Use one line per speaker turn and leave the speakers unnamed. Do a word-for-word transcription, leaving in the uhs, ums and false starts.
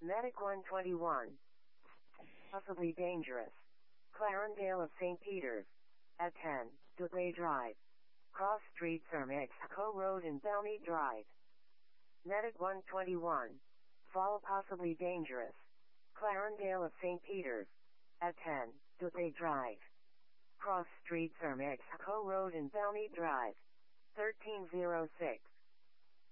Medic one twenty-one. Possibly dangerous. Clarendale of Saint Peter's. At ten, Dudley Drive. Cross Street Sir Mexico Road and Downey Drive. Medic one twenty-one. Fall possibly dangerous. Clarendale of Saint Peter's. At ten, Dudley Drive. Cross Street Sir Mexico Road and Downey Drive. thirteen oh six.